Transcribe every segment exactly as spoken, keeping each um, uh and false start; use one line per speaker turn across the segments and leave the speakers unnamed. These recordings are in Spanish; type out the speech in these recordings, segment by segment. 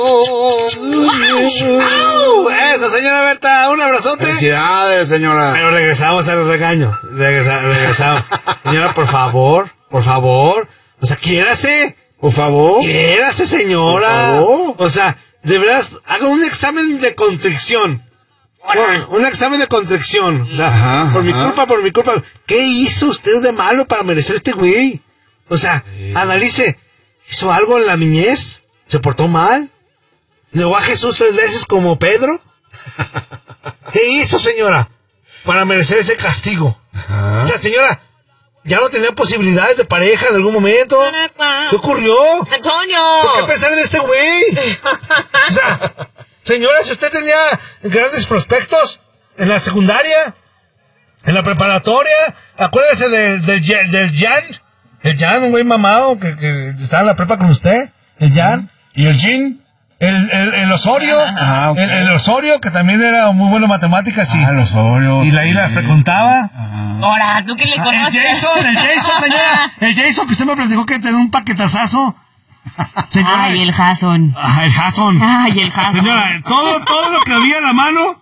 Eso, señora Berta, un abrazote.
Felicidades, señora.
Pero regresamos al regaño. Regresa, regresamos. Señora, por favor, por favor. O sea, quiérase.
Por favor.
Quiérase, señora.
Por favor.
O sea, de verdad, haga un examen de contrición. Bueno, un examen de contrición. O sea,
Ajá,
por
ajá.
mi culpa, por mi culpa. ¿Qué hizo usted de malo para merecer este güey? O sea,
Sí.
analice. ¿Hizo algo en la niñez? ¿Se portó mal? ¿Negó a Jesús tres veces como Pedro? ¿Qué hizo, señora, para merecer ese castigo?
Ajá.
O sea, señora, ¿ya no tenía posibilidades de pareja en algún momento? ¿Qué ocurrió?
Antonio.
¿Por qué pensar en este güey? O sea, señora, si usted tenía grandes prospectos en la secundaria, en la preparatoria, acuérdese del, del, del Jan, el Jan, un güey mamado que, que estaba en la prepa con usted, el Jan,
¿Y el Jean?
el, el, el Osorio,
Ah, ok.
el, el Osorio, que también era muy bueno en matemáticas, y,
Ah, el Osorio.
y la isla
sí.
frecuentaba.
Ahora, ¿tú qué le
Ah, el
conoces?
Jason, el Jason, señora, el Jason que usted me platicó que tenía un paquetazazo. Señora,
Ay, el Jason.
Ah, el Jason.
Ay, el Jason.
Señora, todo, todo lo que había en la mano.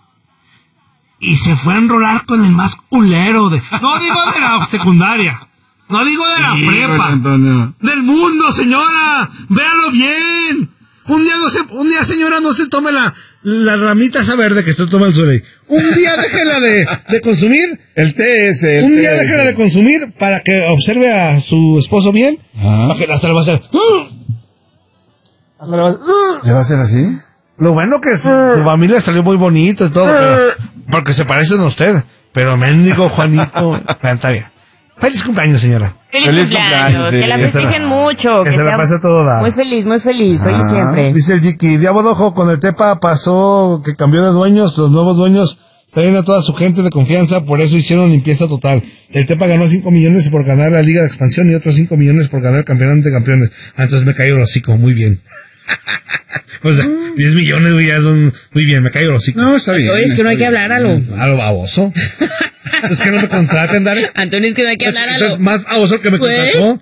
Y se fue a enrolar con el más culero de... No digo de la secundaria. No digo de la
Sí,
prepa.
Antonio.
Del mundo, señora. Véalo bien. Un día, no se, un día, señora, no se tome la, la ramita esa verde que usted toma el suelo. Un día déjela de, de consumir.
El T S. El
Un día
T S.
déjela de consumir para que observe a su esposo bien.
Ah.
Para que hasta le va a hacer... Hasta le va a hacer...
¿Le va a ser así?
Lo bueno que su, su familia salió muy bonito y todo, pero, porque se parecen a usted. Pero mendigo Juanito, está bien. Feliz cumpleaños, señora.
Feliz,
Feliz
cumpleaños,
cumpleaños, sí.
que la
Que se la-
festejen mucho.
que se la
sea
pase a todo dar.
Muy feliz, muy feliz, hoy y
Ah.
siempre.
Dice el Jiki, Diabo Dojo, con el Tepa pasó que cambió de dueños, los nuevos dueños traen a toda su gente de confianza, por eso hicieron limpieza total. El Tepa ganó cinco millones por ganar la Liga de Expansión y otros cinco millones por ganar el Campeonato de Campeones. Ah, entonces me cayó el hocico, muy bien. O sea, diez millones, güey, ya son muy bien, me cayó el hocico.
No, está bien.
Oye, es que no hay que hablar a lo...
A lo baboso. Es que no me contraten, dale.
Antonio, es que no hay que hablar a lo...
Entonces, más baboso que me
Pues,
contrató.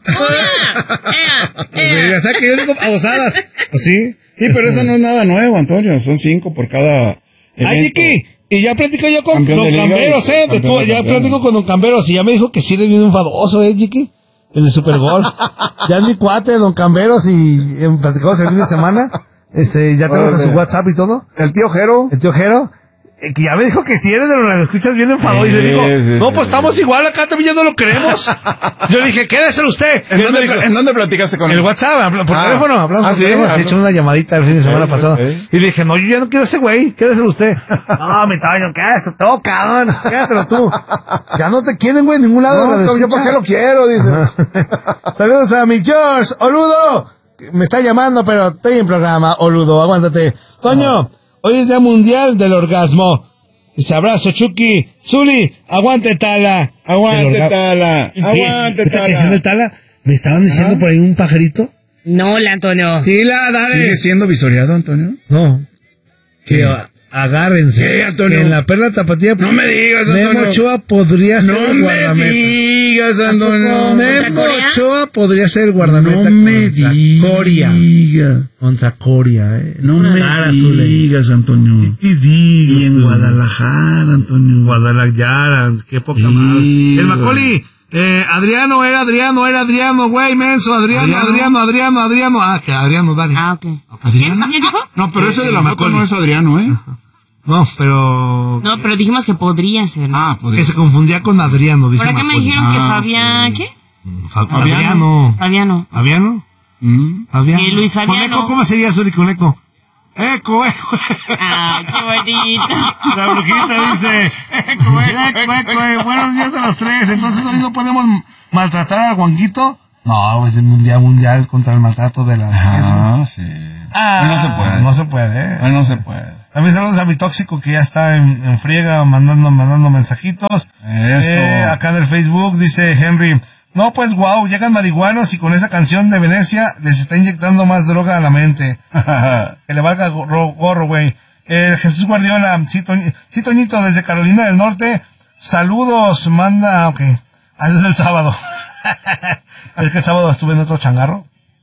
¡Ea! ¡Ea!
Ya sabes que yo digo babosadas. ¿Sí?
Sí, pero eso no es nada nuevo, Antonio. Son cinco por cada
Ay,
evento.
Jiki, y ya platico yo con
Campeón
Don
de liga
Camberos,
y
eh. de
campeón
todo,
de
ya
campeones.
platico con Don Camberos y ya me dijo que sí eres bien enfadoso, eh, Jiki. En el Super Bowl. Ya es mi cuate, Don Camberos, y eh, platicamos el fin de semana. Este, ya tenemos a su
Órale.
WhatsApp y todo.
El tío Jero.
El tío Jero, eh, que ya me dijo que si eres de los que escuchas bien enfadado. Y le
Sí,
digo,
sí,
no,
sí,
pues
sí.
estamos igual acá, también ya no lo queremos. Yo le dije, quédeselo usted.
¿En
Y él me
dónde,
dijo,
¿En dónde platicaste con
el
él?
WhatsApp, habla- por
Ah.
teléfono, hablamos
Ah,
por
sí,
teléfono,
ah,
se echó una llamadita el fin de semana
Ok,
pasado.
ok.
Y le dije, no, yo ya no quiero ese güey, quédeselo usted. No, mi Toño, quédeselo tú, cabrón, quédatelo tú. Ya no te quieren, güey, en ningún lado.
No,
de la
yo por
escucha.
qué lo quiero, dice.
Saludos a mi George, Oludo. Me está llamando, pero estoy en programa, Oludo, aguántate. Toño, hoy es Día Mundial del Orgasmo. Dice, abrazo, Chucky. Zuli, aguante, Tala.
Aguante,
El orga-
Tala.
¿Qué?
Aguante,
¿Qué está diciendo el
Tala.
Tala? ¿Me estaban diciendo
Ajá.
por ahí un pajarito?
No, la Antonio.
Sí, la, dale.
¿Sigue siendo visoreado, Antonio?
No. Que
¿Qué?
a- agárrense.
¿Qué, Antonio?
Que en la Perla Tapatía.
No me digas,
Memo
Antonio.
Ochoa podría ser
No
el
me
guardameta.
digas, Antonio.
Memo
Corea?
Ochoa podría ser el guardameta.
No me
contra
digas.
Coria. Contra Coria, eh.
No me
Cara, Zule.
digas, Antonio.
Y digas,
Y en
Zule.
Guadalajara, Antonio.
Guadalajara, qué poca
Sí,
madre. El
güey.
Macaulay, eh, Adriano era Adriano, era Adriano, güey, menso, Adriano, Adriano, Adriano, Adriano. Ah, que Adriano, dale.
Ah, ok.
¿Adriano?
¿Ya dijo?
No, pero ese de la
Sí,
foto
Macaulay.
no es Adriano, ¿eh?
No, pero...
No, pero dijimos que podría ser. ¿no?
Ah,
Que
pues.
se confundía con Adriano, dice
¿Por acá me
Macaulay.
dijeron que
Ah,
Fabián... ¿Qué?
Fa-
Fabiano.
Fabiano.
Fabiano.
¿Fabiano?
Mm.
Fabiano.
Sí, Luis Fabiano.
Con eco, ¿cómo sería Zuli con eco? Eco, eco.
Ay, qué bonito.
La brujita dice, eco, eco, eco, eco, buenos días a los tres. Entonces hoy no podemos maltratar al Juanquito. No, es el mundial mundial contra el maltrato de la...
Ah, sí.
Ah.
Hoy no se puede.
No se puede, ¿eh?
Hoy no se puede.
También saludos a mi tóxico que ya está en, en friega mandando, mandando mensajitos.
Eso.
Eh, acá en el Facebook dice Henry, no pues wow, llegan marihuanos y con esa canción de Venecia les está inyectando más droga a la mente. Que le valga gorro, gorro, güey. Eh, Jesús Guardiola, sí, Toñ- sí, Toñito, desde Carolina del Norte, saludos, manda, ok. Ah, eso es el sábado. Es que el sábado estuve en otro changarro.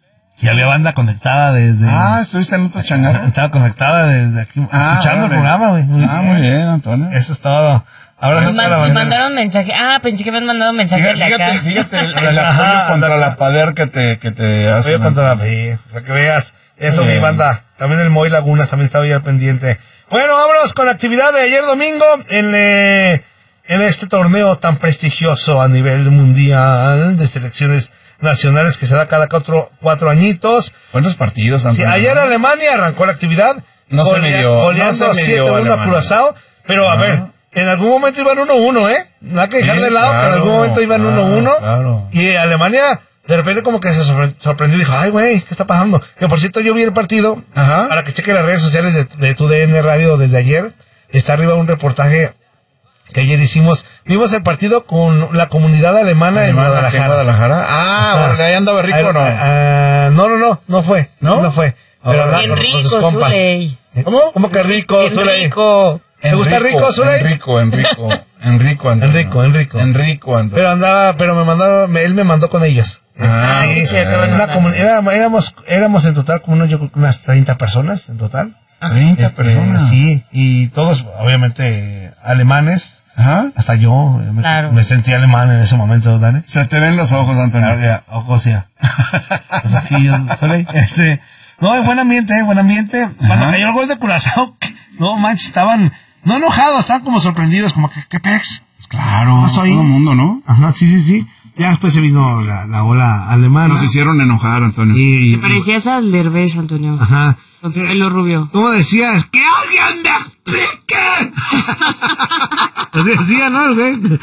Y había banda conectada desde...
Ah, estuviste en otro changarro.
Estaba conectada desde aquí,
Ah,
escuchando
órale.
el programa, güey.
Ah, muy bien, Antonio.
Eso es todo. Ahora
Me,
es toda la
man- me
mañana.
mandaron mensaje. Ah, pensé que me han mandado mensaje
Fíjate,
de acá.
fíjate, fíjate el, el apoyo contra la pader que te, que te hace.
Oye, contra la sí, para que veas. Eso,
Bien.
mi banda. También el Moy Lagunas también estaba ya al pendiente. Bueno, vámonos con la actividad de ayer domingo en, eh, en este torneo tan prestigioso a nivel mundial de selecciones nacionales que se da cada cuatro, cuatro añitos.
¿Cuántos partidos,
Sí,
Antonio?
ayer Alemania arrancó la actividad.
No se
golea-
midió,
Goleando
no se midió
siete uno a
Alemania.
Curazao. Pero a
Ajá.
ver, en algún momento iban uno uno, ¿eh? No hay que dejar
Sí,
de lado,
claro,
pero en algún momento iban
claro,
uno uno.
claro.
Y Alemania, de repente como que se sorpre- sorprendió y dijo, ay, güey, ¿qué está pasando? Que por cierto, yo vi el partido,
Ajá.
para que cheque las redes sociales de, de tu D N Radio desde ayer. Está arriba un reportaje que ayer hicimos. Vimos el partido con la comunidad alemana en
Además, aquí
Guadalajara.
en Guadalajara. Ah,
Ajá.
bueno, ahí andaba rico
Ah,
o no.
ah, no, no, no, no fue.
¿No?
No fue.
Ah,
Pero andaba
Bien
con, con sus
rico,
compas.
Zuley.
¿Cómo? ¿Cómo que rico,
Bien
Zuley?
rico.
¿Te gusta rico, Zuley?
Enrico, Enrico, Enrico, Antonio.
Enrico, Enrico.
Enrico, Antonio.
Pero andaba, pero me mandaron, me- él me mandó con ellos.
Ah,
Sí,
qué chido, qué buena
una
onda.
comun- era- éramos, éramos en total como unos, yo creo que unas treinta personas en total.
treinta
Este,
personas.
Sí, y todos, obviamente, alemanes.
Ajá.
Hasta yo eh, me,
Claro.
me sentí alemán en ese momento, Dani.
Se te ven los ojos, Antonio.
Claro, ya, ojos ya. Los ojillos, Zuley. Este, no, es buen ambiente, eh, buen ambiente. Cuando
Ajá.
cayó el gol de Curazao, no manches, estaban, no enojados, estaban como sorprendidos, como que, ¿qué pex?
Claro,
pasó
todo
ahí?
el mundo, ¿no?
Ajá, sí, sí, sí. Ya después se vino la, la ola alemana.
Nos hicieron enojar, Antonio.
Y,
Te parecías al Derbez, Antonio.
ajá.
Con tu pelo rubio.
¿Cómo decías? ¡Que alguien me explique! Así decía, ¿no, el güey?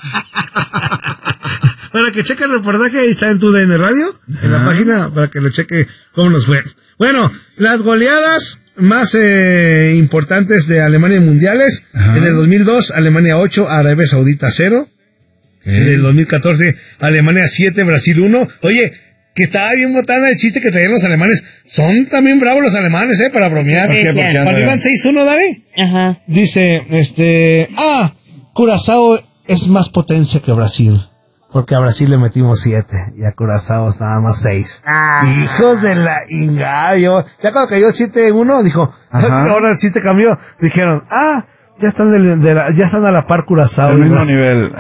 Para que cheque el reportaje, ahí está en tu D N Radio, en la
Ajá.
página, para que lo cheque cómo nos fue. Bueno, las goleadas más eh, importantes de Alemania en mundiales.
Ajá.
En el dos mil dos, Alemania ocho, Arabia Saudita cero. En el dos mil catorce, Alemania siete, Brasil uno. Oye, que estaba bien botana el chiste que traían los alemanes. Son también bravos los alemanes, ¿eh? Para bromear.
¿Por qué?
Decían.
Porque
Cuando
anda-
iban seis uno, Dani,
Ajá.
dice, este, ah, Curazao es más potencia que Brasil. Porque a Brasil le metimos siete y a Curazao nada más seis.
Ah.
Hijos de la ingallo. Ya cuando cayó siete uno, dijo,
Ajá.
ahora el chiste cambió. Dijeron, ah, ya están, de, de la- ya están a la par Curazao.
Al
y
mismo
Brasil.
nivel.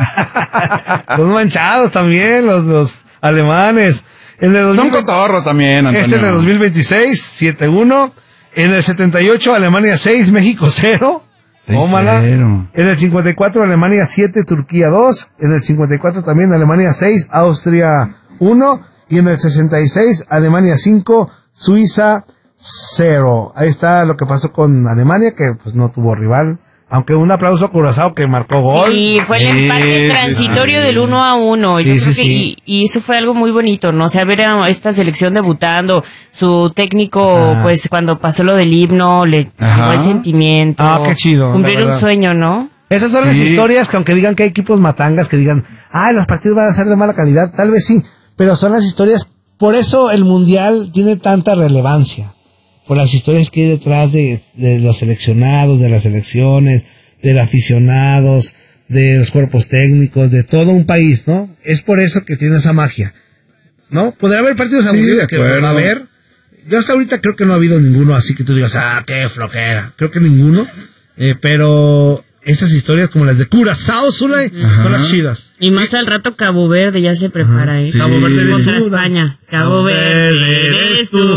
Son manchados también los, los alemanes. En el dos
Son
mil veinte
cotorros también, Antonio.
este en el dos mil veintiséis, siete uno. En el setenta y ocho, Alemania seis, México cero.
seis
Tómala.
cero.
En el cincuenta y cuatro, Alemania siete, Turquía dos. En el cincuenta y cuatro también, Alemania seis, Austria uno. Y en el sesenta y seis, Alemania cinco, Suiza cero. Ahí está lo que pasó con Alemania, que pues no tuvo rival. Aunque un aplauso a Curazao que marcó gol.
Sí, fue el
Sí,
empate
sí,
transitorio
sí.
del uno a uno. Yo
Sí,
creo
sí,
que
sí.
Y, y eso fue algo muy bonito, ¿no? O sea, ver a esta selección debutando, su técnico,
Ajá.
pues cuando pasó lo del himno, le
Ajá.
llamó el sentimiento.
Ah, qué chido,
Cumplir
la
un
verdad.
sueño, ¿no?
Esas son las
Sí.
historias que aunque digan que hay equipos matangas, que digan, ah, los partidos van a ser de mala calidad, tal vez sí, pero son las historias, por eso el Mundial tiene tanta relevancia, por las historias que hay detrás de, de los seleccionados, de las selecciones, de los aficionados, de los cuerpos técnicos, de todo un país, ¿no? Es por eso que tiene esa magia, ¿no? Podrá haber partidos
Sí,
aburridos
de
que
acuerdo.
va a haber. Yo hasta ahorita creo que no ha habido ninguno así que tú digas, ah, qué flojera. Creo que ninguno. Eh, pero estas historias como las de Curazao, Zuley, son las chidas.
Y más al rato Cabo Verde ya se prepara, ¿eh?
sí.
Cabo Verde eres
Contra
tú,
España.
Cabo
Cabo Verde
Verde
eres tú.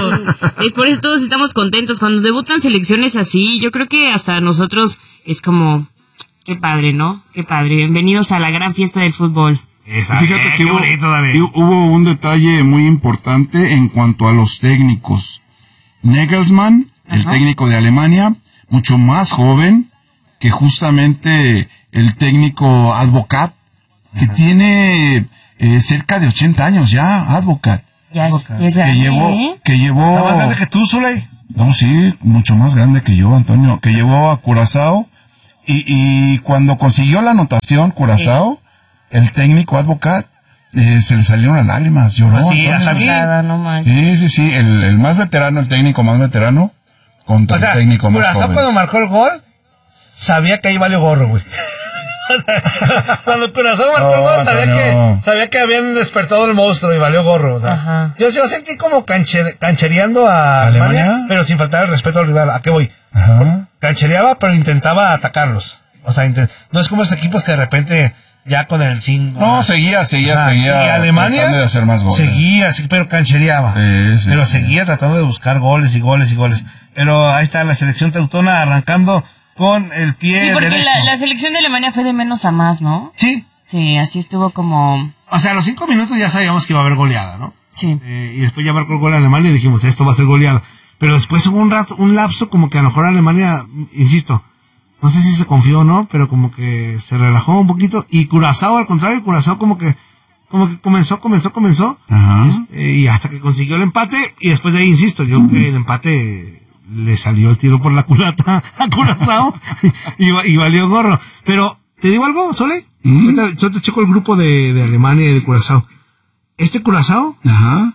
Es por eso todos estamos contentos. Cuando debutan selecciones así, yo creo que hasta nosotros es como, qué padre, ¿no? Qué padre. Bienvenidos a la gran fiesta del fútbol.
Fíjate que
qué
hubo,
bonito, David.
y hubo un detalle muy importante en cuanto a los técnicos. Nagelsmann, el técnico de Alemania, mucho más joven que justamente el técnico Advocat, que tiene eh, cerca de ochenta años ya, Advocat,
Ya, es- ya es
que
grande,
llevó,
¿eh?
que llevó,
Está más grande que tú, Zuley.
no, sí, mucho más grande que yo, Antonio, que llevó a Curazao, y, y cuando consiguió la anotación Curazao, el técnico Advocat, eh, se le salieron las lágrimas, lloró.
Ah, sí,
Antonio.
hasta a mí.
Nada, no manches.
Sí, sí, sí, el, el más veterano, el técnico más veterano, contra
O sea,
el técnico más
Curazao
joven.
cuando marcó el gol, sabía que ahí valió gorro, güey. Cuando Curazao marcó el gol, sabía que, sabía que habían despertado el monstruo y valió gorro. O sea, yo, yo sentí como cancher, canchereando a Alemania, Alemania, pero sin faltar el respeto al rival. ¿A qué voy? Ajá. Canchereaba, pero intentaba atacarlos. O sea, intent, no es como esos equipos que de repente ya con el cinco.
No, seguía, seguía,
ajá,
seguía.
Y Alemania
de hacer más goles.
Seguía, sí, pero canchereaba. Sí, sí, pero sí. Seguía tratando de buscar goles y goles y goles. Pero ahí está la selección teutona arrancando con el pie
Sí, porque
derecho.
la, la selección de Alemania fue de menos a más, ¿no?
Sí.
Sí, así estuvo como...
O sea, a los cinco minutos ya sabíamos que iba a haber goleada, ¿no?
Sí.
Eh, y después ya marcó el gol a Alemania y dijimos, esto va a ser goleada. Pero después hubo un rato, un lapso como que a lo mejor Alemania, insisto, no sé si se confió o no, pero como que se relajó un poquito. Y Curazao, al contrario, Curazao como que, como que comenzó, comenzó, comenzó. Ajá. Este, y hasta que consiguió el empate. Y después de ahí, insisto, yo creo que el empate le salió el tiro por la culata a Curazao y, y valió gorro. Pero, ¿te digo algo, Sole? Mm. Yo te checo el grupo de, de Alemania y de Curazao. Este Curazao, ajá,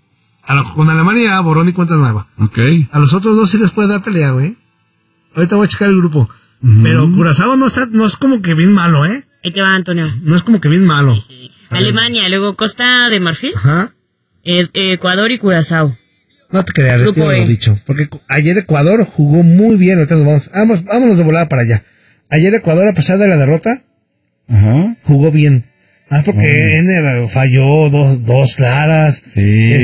a lo, con Alemania borrón y cuenta nueva.
Okay.
A los otros dos sí les puede dar pelea, güey. Ahorita voy a checar el grupo. Mm. Pero Curazao no está, no es como que bien malo, ¿eh?
Ahí te va, Antonio.
No es como que bien malo.
Alemania, luego Costa de Marfil,
ajá,
eh, Ecuador y Curazao.
No te creas,
Grupo
lo
E.
dicho. Porque ayer Ecuador jugó muy bien. Ahorita nos vamos, vamos, vámonos de volada para allá. Ayer Ecuador, a pesar de la derrota, ajá, jugó bien. Ah, porque Ener falló dos, dos claras.
Sí,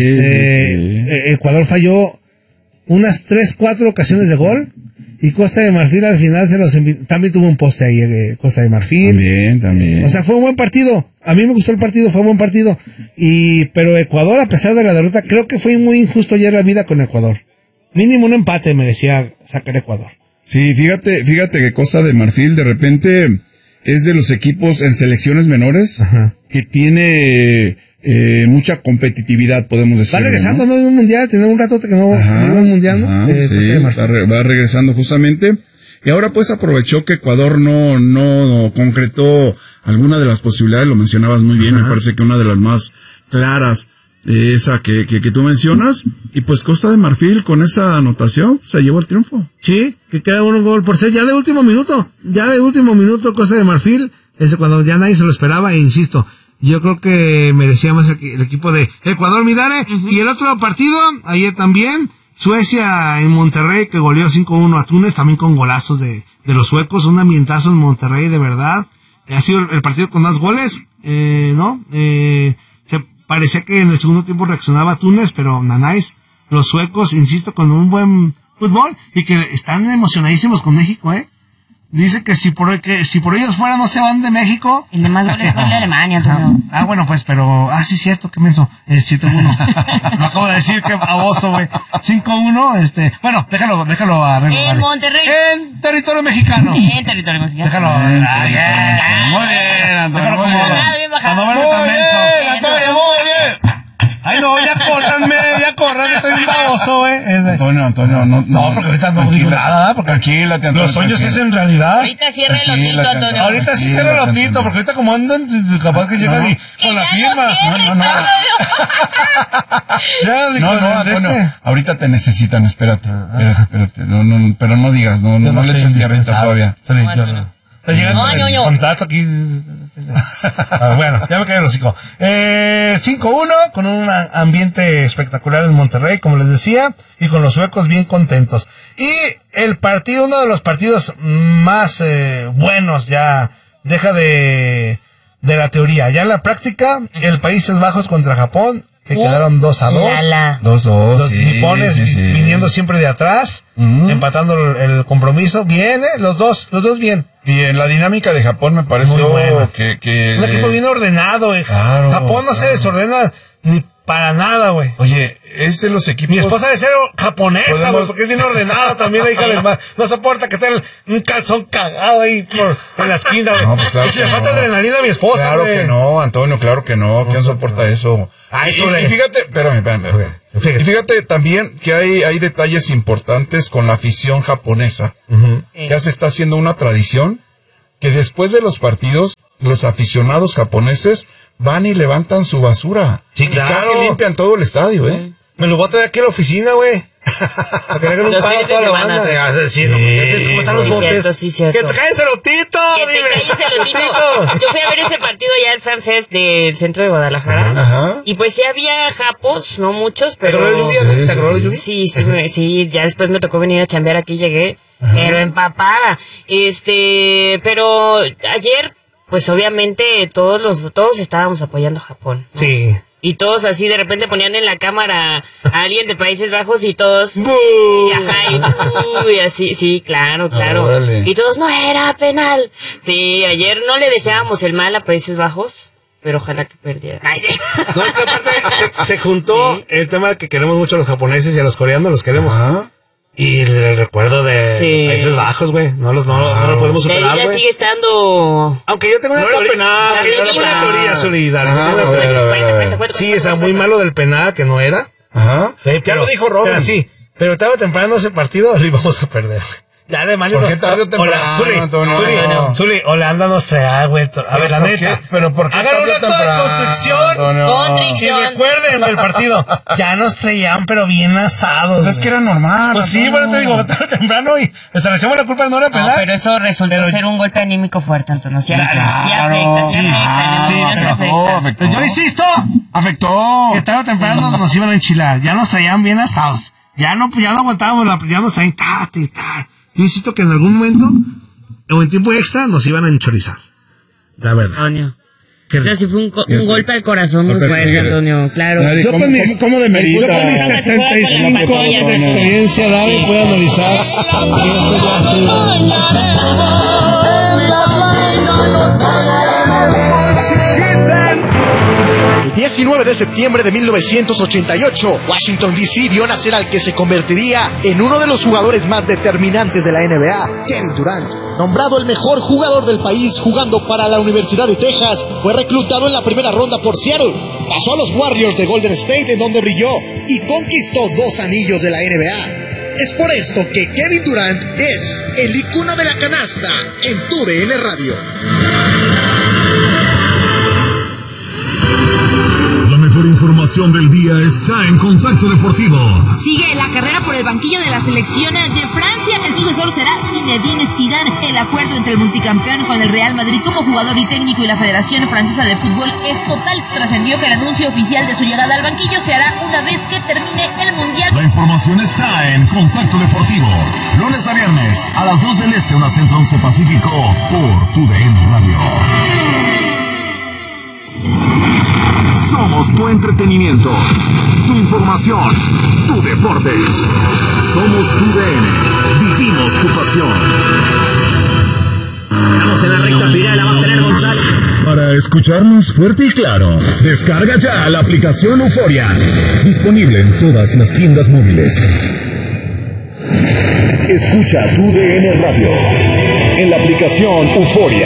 este,
sí, sí.
Ecuador falló unas tres, cuatro ocasiones de gol. Y Costa de Marfil al final se los envi- también tuvo un poste ahí, eh, Costa de Marfil.
También, también.
O sea, fue un buen partido. A mí me gustó el partido, fue un buen partido. Y, pero Ecuador, a pesar de la derrota, creo que fue muy injusto ayer la vida con Ecuador. Mínimo un empate merecía sacar Ecuador.
Sí, fíjate, fíjate que Costa de Marfil de repente es de los equipos en selecciones menores, ajá, que tiene eh, mucha competitividad, podemos decir.
Va regresando, ¿no? De un mundial, tiene un rato que no va un mundial, ¿no?
Ajá,
eh,
sí, va, re, va regresando justamente. Y ahora pues aprovechó que Ecuador no, no concretó alguna de las posibilidades, lo mencionabas muy bien, ajá, me parece que una de las más claras, eh, esa que, que, que tú mencionas, y pues Costa de Marfil con esa anotación se llevó el triunfo.
Sí, que queda un gol por ser ya de último minuto, ya de último minuto Costa de Marfil, ese cuando ya nadie se lo esperaba, e insisto, yo creo que merecía más el, el equipo de Ecuador, Midare, uh-huh. Y el otro partido, ayer también, Suecia en Monterrey, que goleó cinco uno a Túnez, también con golazos de, de los suecos, un ambientazo en Monterrey, de verdad. Ha sido el, el partido con más goles, eh, ¿no? Eh, se parecía que en el segundo tiempo reaccionaba Túnez, pero nanáis, los suecos, insisto, con un buen fútbol, y que están emocionadísimos con México, ¿eh? Dice que si por que si por ellos fuera no se van de México.
El de más goles fue el de Alemania, Antonio.
Ah, ah, bueno, pues, pero... Ah, sí, cierto, qué menso. Eh, siete uno. Lo acabo de decir, qué baboso, güey. cinco uno, este... Bueno, déjalo, déjalo a ver.
En
vale.
Monterrey.
En territorio mexicano.
En territorio mexicano.
Déjalo. Ah, bien. Muy bien, Antonio. Déjalo como... Cuando ven tan menso. Antonio, muy bien. Ay, no, ya córranme, ya córranme, estoy un baboso, güey.
Antonio, Antonio, no.
No, porque ahorita no digo nada, porque aquí los sueños es en realidad.
Ahorita cierra el otito, Antonio.
Ahorita sí cierra el otito, porque ahorita como andan, capaz que llegan y con la firma.
No, no, no.
No, no, Antonio, ahorita te necesitan, espérate, espérate, espérate. No, no, pero no digas, no, no, no le eches tierrita todavía.
Está llegando el contrato aquí. Ah, bueno, ya me caí el hocico. Eh, cinco uno, con un ambiente espectacular en Monterrey, como les decía, y con los suecos bien contentos. Y el partido, uno de los partidos más eh, buenos, ya deja de, de la teoría. Ya en la práctica, el Países Bajos contra Japón, que quedaron dos a dos.
dos dos,
Los
sí,
nipones
sí, sí.
viniendo siempre de atrás, uh-huh. empatando el, el compromiso. Bien, ¿eh? Los dos, los dos bien.
Y en la dinámica de Japón me pareció bueno. que, que...
Un equipo bien ordenado, eh.
Claro,
Japón no claro. se desordena ni para nada, güey.
Oye, es de los equipos...
Mi esposa debe ser japonesa, güey,
Podemos...
porque es bien ordenada también la hija del mar. No soporta que tenga un calzón cagado ahí por, en la esquina, güey.
No, pues claro
y le falta no. adrenalina a mi esposa,
Claro
güey.
que no, Antonio, claro que no. ¿Quién soporta eso?
Ay,
y, y fíjate, espérame, espérame. Okay. Fíjate. Y fíjate también que hay, hay detalles importantes con la afición japonesa. Uh-huh. Ya se está haciendo una tradición que después de los partidos, los aficionados japoneses van y levantan su basura.
Sí, claro.
Y casi limpian todo el estadio, ¿eh?
Me lo voy a traer aquí a la oficina, güey. Para que le hagan un
Los
paro a
fines de
toda la
semana.
banda. De, ah, sí, no,
Sí,
¿cómo están los
sí,
botes?
cierto, sí, cierto.
Que te calles el otito,
Que te
dime.
calles el otito. Yo fui a ver este partido ya el Fan Fest del centro de Guadalajara.
Ajá.
Y pues sí había japos, no muchos,
¿Te
pero...
agarró la lluvia? ¿no? ¿Te agarró la lluvia?
Sí, sí, me- sí, ya después me tocó venir a chambear aquí, llegué, pero empapada. Este, pero ayer, pues obviamente todos los, todos estábamos apoyando a Japón, ¿no?
Sí.
Y todos así de repente ponían en la cámara a alguien de Países Bajos y todos...
¡Bú!
Ajá, y, uh, y así, sí, claro, claro.
Órale.
Y todos, no era penal. Sí, ayer no le deseábamos el mal a Países Bajos, pero ojalá que perdiera. Ay, sí.
No, es que aparte se, se juntó
Sí.
el tema de que queremos mucho a los japoneses y a los coreanos, los queremos.
Ajá.
Y el recuerdo de
Sí.
Países Bajos, güey. No, los, no, no lo podemos
De ahí
superar,
ya
güey.
sigue estando...
Aunque yo tengo una
No era
teoría.
penal,
Aunque yo
no
tengo
era
una
penal.
teoría solidaria.
Ajá,
Yo tengo
a
una
ver,
teoría.
a ver, a ver.
Cuenta, cuenta,
Sí,
cuenta,
está
cuenta,
muy
cuenta.
malo del penal que no era.
Ajá.
Sí,
Ya
pero-
lo dijo Robin.
pero sí, pero tarde o temprano ese partido lo íbamos a perder. Ya le
¿Por qué tarde o temprano, Antonio?
Zuli, Zuli, Holanda nos trae, güey. A ver, la
¿Por
neta.
qué? ¿Pero por qué
Hagan
tarde
un
o
acto de
temprano,
contrición.
Antonio?
Y
Contrición.
recuerden el partido. Ya nos traían, pero bien asados.
Pues es que era normal.
Pues sí,
Antonio.
bueno, te digo, tarde o temprano y hasta le echamos la culpa no era
No,
penal.
pero eso resultó
Pero-
ser un golpe anímico fuerte, Antonio. Sí, afecta, sí
Claro.
afecta, sí
Sí,
afecta, la
sí,
emoción sí
afectó,
afecta.
afectó.
Yo insisto
Afectó.
que tarde o temprano nos iban a enchilar. Ya nos traían bien asados. Ya no, ya no aguantábamos, la, ya nos traían tate, tate. Yo insisto que en algún momento, o en tiempo extra, nos iban a enchorizar. La verdad.
Antonio.
Qué
O sea, sí fue un, co- un
Fíjate.
golpe al corazón muy
Pero,
fuerte,
fíjate.
Antonio, claro.
Ari,
Yo
¿cómo,
con mis-
cómo, cómo de merita?
fútbol no se juega con las
sesenta y cinco
zapatillas,
años de
así.
experiencia, David, puede analizar. Y eso ya sí.
El diecinueve de septiembre de mil novecientos ochenta y ocho, Washington D C vio nacer al que se convertiría en uno de los jugadores más determinantes de la N B A, Kevin Durant. Nombrado el mejor jugador del país jugando para la Universidad de Texas, fue reclutado en la primera ronda por Seattle. Pasó a los Warriors de Golden State, en donde brilló y conquistó dos anillos de la N B A. Es por esto que Kevin Durant es el icono de la canasta en tu D N Radio.
La mejor información del día está en Contacto Deportivo.
Sigue la carrera por el banquillo de la selección de Francia. El sucesor será Zinedine Zidane. El acuerdo entre el multicampeón con el Real Madrid como jugador y técnico y la Federación Francesa de Fútbol es total. Trascendió que el anuncio oficial de su llegada al banquillo se hará una vez que termine el Mundial.
La información está en Contacto Deportivo. Lunes a viernes a las dos del Este, una Centro once Pacífico por tu D N Radio. Somos tu entretenimiento, tu información, tu deporte. Somos tu D N. Vivimos tu pasión.
Estamos en la recta final, la va a tener González.
Para escucharnos fuerte y claro, descarga ya la aplicación Euforia. Disponible en todas las tiendas móviles. Escucha tu D N Radio en la aplicación Euforia.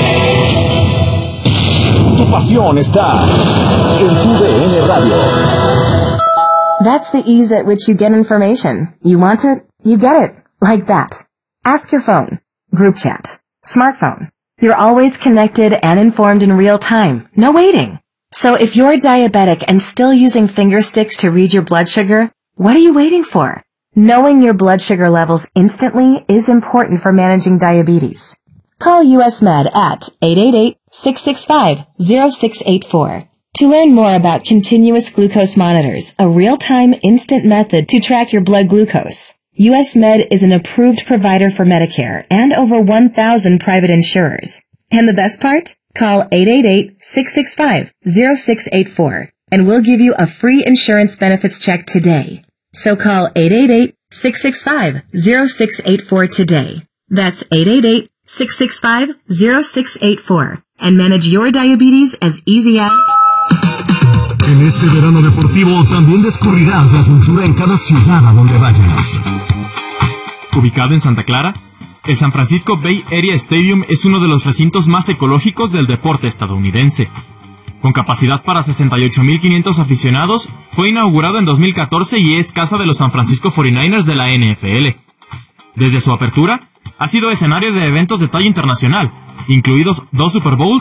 Tu pasión está en tu D N Radio.
That's the ease at which you get information. You want it, you get it. Like that. Ask your phone. Group chat. Smartphone. You're always connected and informed in real time. No waiting. So if you're diabetic and still using finger sticks to read your blood sugar, what are you waiting for? Knowing your blood sugar levels instantly is important for managing diabetes. Call U S Med at eight eight eight, six six five, zero six eight four. To learn more about continuous glucose monitors, a real-time instant method to track your blood glucose, U S Med is an approved provider for Medicare and over one thousand private insurers. And the best part? Call eight eight eight, six six five, zero six eight four and we'll give you a free insurance benefits check today. So call eight eight eight, six six five, zero six eight four today. That's eight eight eight, six six five, zero six eight four and manage your diabetes as easy as...
En este verano deportivo también descubrirás la cultura en cada ciudad a donde vayas.
Ubicado en Santa Clara, el San Francisco Bay Area Stadium es uno de los recintos más ecológicos del deporte estadounidense. Con capacidad para sesenta y ocho mil quinientos aficionados, fue inaugurado en dos mil catorce y es casa de los San Francisco cuarenta y nueve ers de la N F L. Desde su apertura, ha sido escenario de eventos de talla internacional, incluidos dos Super Bowls